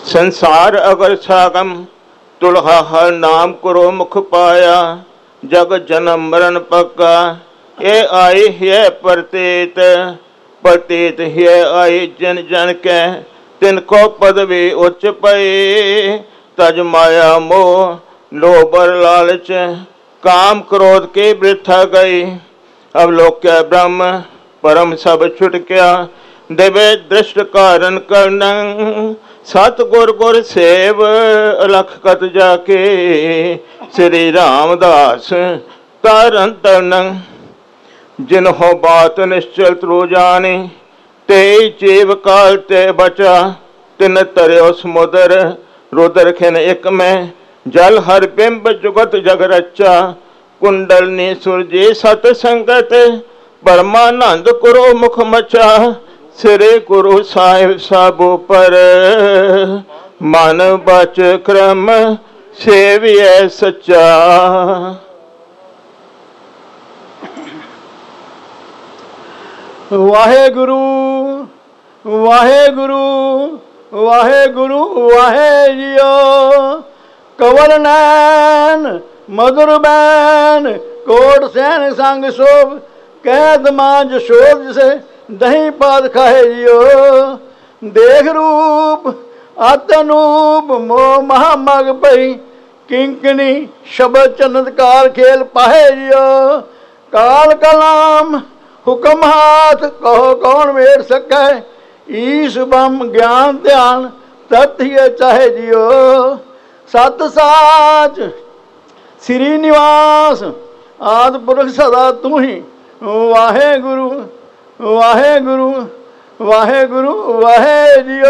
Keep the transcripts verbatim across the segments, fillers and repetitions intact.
संसार अगर सागम तुलहा हर नाम करो मुख पाया। जग जन्म मरण पक्का ये आई है प्रतीत। प्रतीत है आई जन जन के तिनको पदवी उच्च पई। तज माया मोह लोबर लालच काम क्रोध के वृथा गई। अब लोक क्या ब्रह्म परम सब छुट क्या। देवे दृष्ट कारण करण सतगुर गुर सेव अलख कत जाके। श्री रामदास तरन तरन जिन्हों बात निश्चल त्रु जानी। ते जीव काल ते बचा तिन तरयो समुदर। रुदर खिन एक में जल हर बिंब जुगत जग रचा। कुंडलनी सुरजी सत संगत परमानंद करो मुख मचा। श्री गुरु साहिब साबो पर मन बच क्रम सेविय सच्चा। वाहे गुरु वाहे गुरु वाहे गुरु वाहे जियो। कंवल नैन मधुर बैन कोट सैन संग शोभ। कैद मांझ शोध से दही पाद खाए जियो। देख रूप अतनूप मोह महामग पई। किंकनी शब्द चमत्कार खेल पाहे जियो। काल कलाम हुक्म हाथ कहो कौन मेर सकै। ईश बम ज्ञान ध्यान तथ्य चाहे जियो। सत साच श्री निवास आदि पुरख सदा तू ही। वाहे गुरु वाहे गुरु वाहे गुरु वाहे जियो।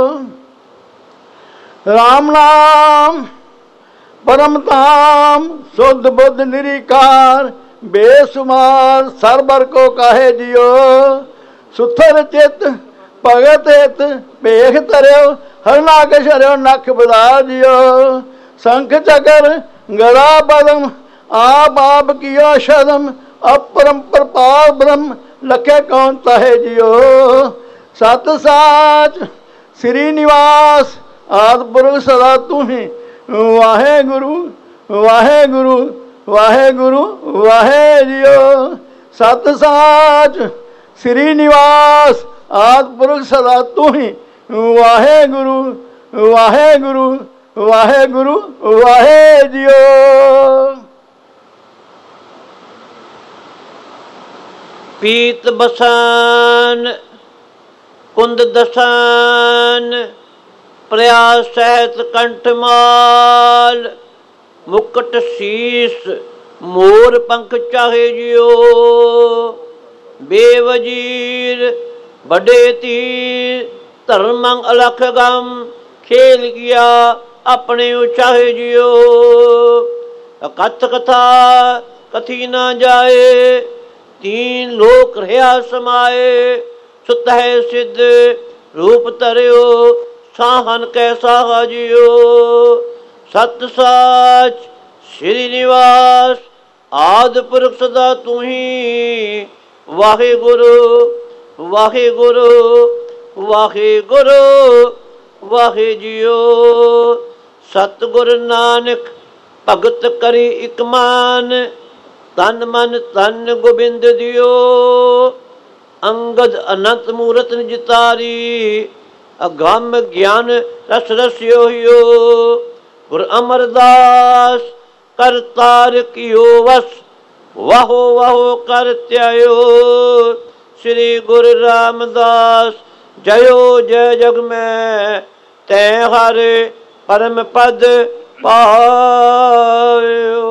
राम नाम परम धाम शुद्ध बुद्ध निरिकार। बेसुमार सरबर को काहे जियो। सुथर चित भगत हित भेख तरयो। हरना कशर्यो नख बदा जियो। शंख चकर गदा पदम आप आप कियो शदम। अपरंपर पार ब्रह्म लखे कौन ताहे जियो। सत साच श्री निवास आदि पुरख सदा तू ही। वाहे गुरु वाहे गुरु वाहे गुरु वाहे जियो। सत साच श्री निवास आदि पुरख सदा तू ही। वाहे गुरु वाहे गुरु वाहे गुरु वाहे जियो। पीत बसान कुंद दसान प्रयास सहित कंठमाल। मुकुट शीस मोर पंख चाहे जियो। बेवजीर बड़े तीर धर्मंग अलख गम। खेल किया अपने चाहे जियो। कथ कथा कथी न जाए। तीन लोक रहा समाए। सुत है सिद्ध रूप तरयो। साहन कैसा जियो। सत साच श्री निवास आदि पुरख सदा तू ही। वाहे गुरु वाहे गुरु वाहे गुरु वाहे जियो। सतगुर नानक भगत करी इक मान। तन मन तन गोबिंद दियो। अंगद अनंत मूरत निज तारी। अगम ज्ञान रस रस्यो हियो। गुर अमरदास कर तार कियो वस। वाहो वाहो कर त्यायो। श्री गुरु रामदास जयो जय जग में। तै हर परम पद पायो।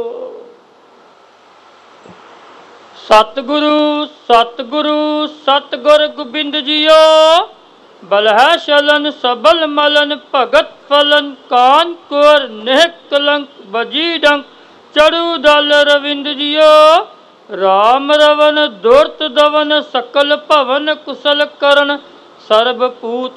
सतगुरु सतगुरु सतगुर गोबिंद जियो। बलह शलन सबल मलन भगत फलन। कान कोर नेह कलंक बजी डंक चढ़ू दल रविंद जियो। राम रवन दुर्त दवन सकल भवन कुशल करण। सर्वपूत